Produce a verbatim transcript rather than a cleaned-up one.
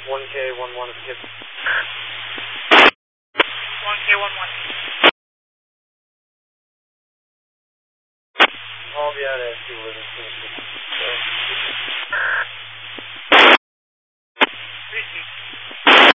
one K one one is skip. one K one one. I'll be out at two eleven.